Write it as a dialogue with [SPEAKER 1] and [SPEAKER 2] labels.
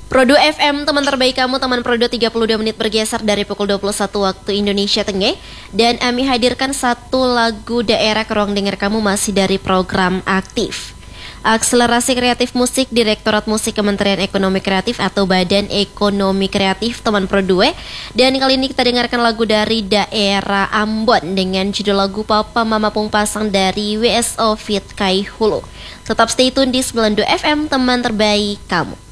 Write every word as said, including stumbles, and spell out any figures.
[SPEAKER 1] Prodo F M, teman terbaik kamu, teman Prodo tiga puluh dua menit bergeser dari pukul dua puluh satu waktu Indonesia Tengah. Dan kami hadirkan satu lagu daerah ke ruang dengar kamu masih dari program aktif Akselerasi Kreatif Musik Direktorat Musik Kementerian Ekonomi Kreatif atau Badan Ekonomi Kreatif teman Prodo. Dan kali ini kita dengarkan lagu dari daerah Ambon dengan judul lagu Papa Mama Pung Pasang dari W S O Fit Kai Hulu. Tetap stay tune di sembilan puluh dua F M, teman terbaik kamu.